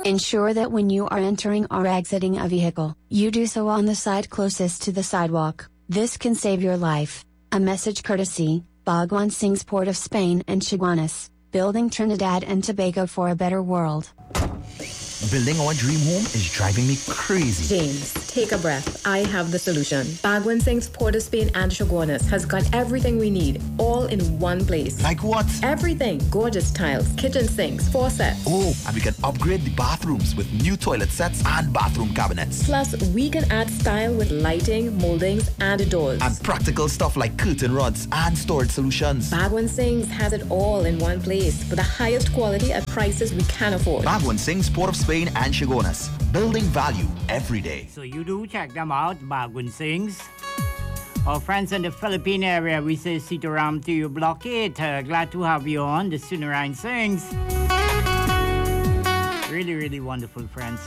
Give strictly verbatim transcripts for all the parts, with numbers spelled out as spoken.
Ensure that when you are entering or exiting a vehicle, you do so on the side closest to the sidewalk. This can save your life. A message courtesy, Bhagwan Singh's Port of Spain and Chaguanas, building Trinidad and Tobago for a better world. Building our dream home is driving me crazy. James, take a breath. I have the solution. Bhagwan Singh's Port of Spain and Chaguanas has got everything we need, all in one place. Like what? Everything. Gorgeous tiles, kitchen sinks, faucets. Oh, and we can upgrade the bathrooms with new toilet sets and bathroom cabinets. Plus, we can add style with lighting, moldings, and doors. And practical stuff like curtain rods and storage solutions. Bhagwan Singh's has it all in one place for the highest quality at prices we can afford. Bhagwan Singh's Port of Spain and Chaguanas, building value every day. So you do check them out, Bhagwan Singh's. Our friends in the Philippine area, we say Sitaram to you, Block eight. Uh, glad to have you on the Sunarayan Sings. Really, really wonderful, friends.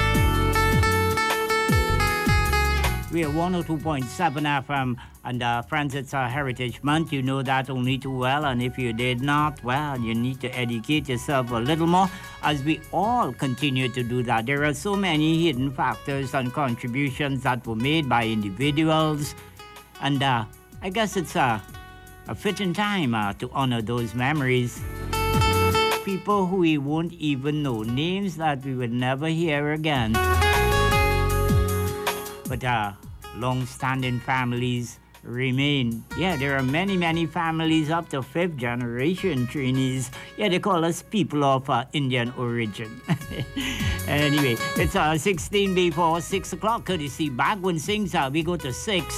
We are one oh two point seven F M, and uh, friends, it's our Heritage Month. You know that only too well, and if you did not, well, you need to educate yourself a little more as we all continue to do that. There are so many hidden factors and contributions that were made by individuals, and uh, I guess it's uh, a fitting time uh, to honor those memories. People who we won't even know, names that we would never hear again. But uh, long-standing families remain. Yeah, there are many, many families up to fifth generation trainees. Yeah, they call us people of uh, Indian origin. Anyway, it's uh, sixteen before six o'clock, courtesy Bhagwan Singh's. Uh, we go to six.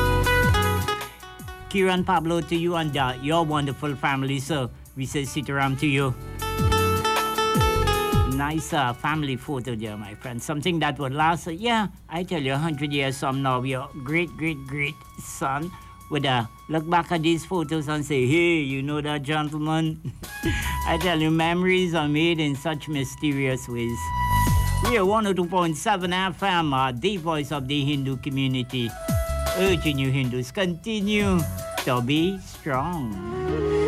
Kiran Pablo to you and uh, your wonderful family. So we say Sitaram to you. Nice uh, family photo there, my friend. Something that would last, uh, yeah, I tell you, one hundred years from now, your great, great, great son would uh, look back at these photos and say, hey, you know that gentleman? I tell you, memories are made in such mysterious ways. We are one oh two point seven F M, uh, the voice of the Hindu community. Urging you Hindus, continue to be strong.